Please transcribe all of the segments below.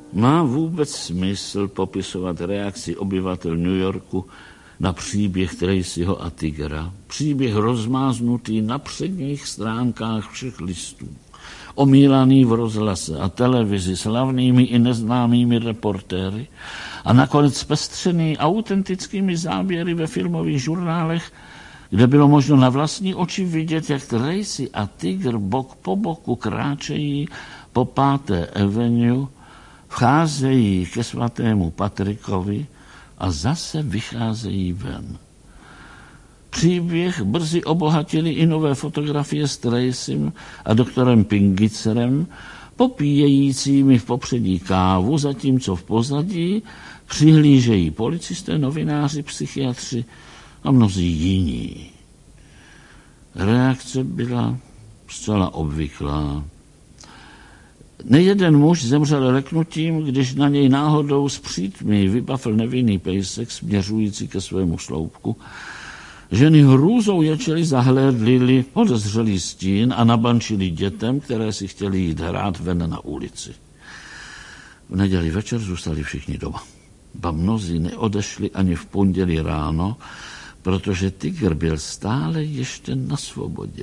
Má vůbec smysl popisovat reakci obyvatel New Yorku na příběh Tracyho a tygra? Příběh rozmáznutý na předních stránkách všech listů, omílaný v rozhlase a televizi slavnými i neznámými reportéry a nakonec zpestřený autentickými záběry ve filmových žurnálech, kde bylo možno na vlastní oči vidět, jak Tracy a tygr bok po boku kráčejí po 5. Avenue, vcházejí ke svatému Patrickovi a zase vycházejí ven. Příběh brzy obohatili i nové fotografie s Tracym a doktorem Pingitzerem, popíjejícími v popředí kávu, zatímco v pozadí přihlížejí policisté, novináři, psychiatři a mnozí jiní. Reakce byla zcela obvyklá. Nejeden muž zemřel leknutím, když na něj náhodou z přítmí vybafl nevinný pejsek směřující ke svému sloupku. Ženy hrůzou ječeli, zahlédlili podezřelý stín a nabančili dětem, které si chtěli jít hrát ven na ulici. V neděli večer zůstali všichni doma. Ba mnozí neodešli ani v pondělí ráno, protože tygr byl stále ještě na svobodě.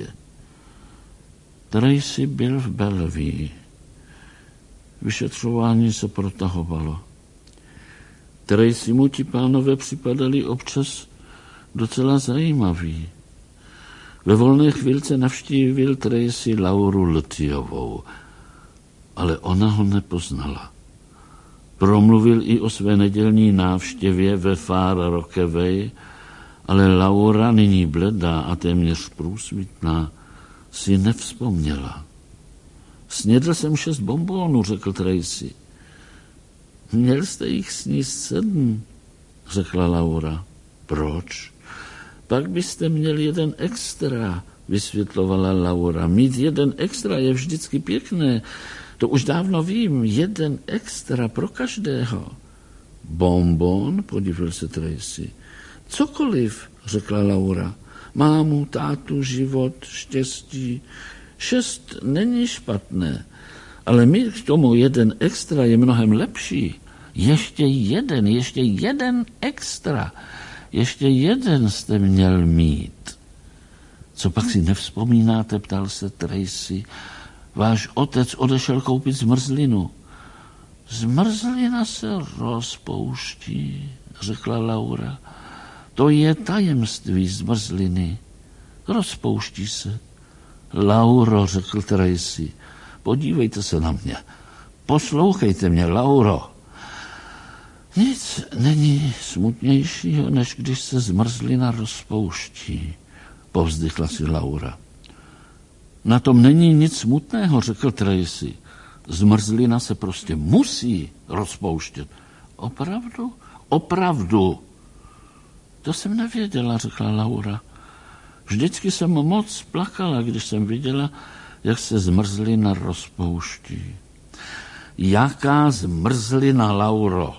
Tracy byl v Bellevue. Vyšetřování se protahovalo. Tracy mu ti pánové připadali občas docela zajímavý. Ve volné chvílce navštívil Tracy Lauru Luthiovou, ale ona ho nepoznala. Promluvil i o své nedělní návštěvě ve Far Rockaway, ale Laura, nyní bledá a téměř průsvitná, si nevzpomněla. Snědl jsem 6 bonbónů, řekl Tracy. Měl jste jich sníst 7, řekla Laura. Proč? Pak byste měl 1 extra, vysvětlovala Laura. Mít 1 extra je vždycky pěkné. To už dávno vím, 1 extra pro každého. Bonbon, podívil se Tracy. Cokoliv, řekla Laura. Mámu, tátu, život, štěstí. 6 není špatné, ale mít k tomu 1 extra je mnohem lepší. Ještě jeden extra. Ještě 1 jste měl mít. Co pak si nevzpomínáte, ptal se Tracy. Váš otec odešel koupit zmrzlinu. Zmrzlina se rozpouští, řekla Laura. To je tajemství zmrzliny. Rozpouští se. Lauro, řekl Tracy, podívejte se na mě. Poslouchejte mě, Lauro. Nic není smutnějšího, než když se zmrzlina rozpouští, povzdychla si Laura. Na tom není nic smutného, řekl Tracy. Zmrzlina se prostě musí rozpouštět. Opravdu? Opravdu. To jsem nevěděla, řekla Laura. Vždycky jsem moc plakala, když jsem viděla, jak se zmrzlina rozpouští. Jaká zmrzlina, Lauro?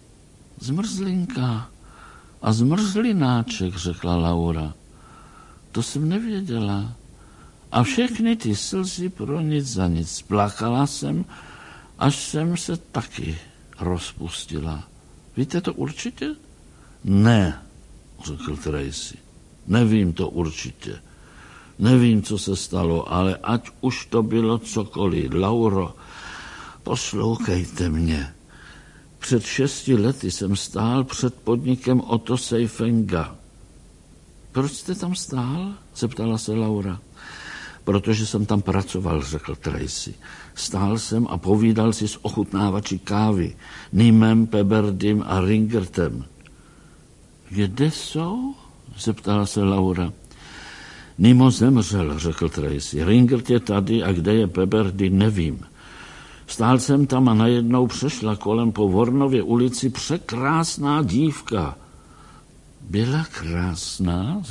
Zmrzlinka a zmrzlináček, řekla Laura. To jsem nevěděla. A všechny ty slzy pro nic za nic. Plakala jsem, až jsem se taky rozpustila. Víte to určitě? Ne, řekl Tracy. Nevím to určitě. Nevím, co se stalo, ale ať už to bylo cokoliv. Lauro, poslouchejte mě. Před 6 lety jsem stál před podnikem Otto Seifenga. Proč jste tam stál? Zeptala se Laura. Protože jsem tam pracoval, řekl Tracy. Stál jsem a povídal si s ochutnávači kávy, Nimem, Peberdym a Ringertem. Kde jsou? Zeptala se Laura. Nimo zemřel, řekl Tracy. Ringert je tady a kde je Peberdy, nevím. Stál jsem tam a najednou přešla kolem po Vornově ulici překrásná dívka. Byla krásná?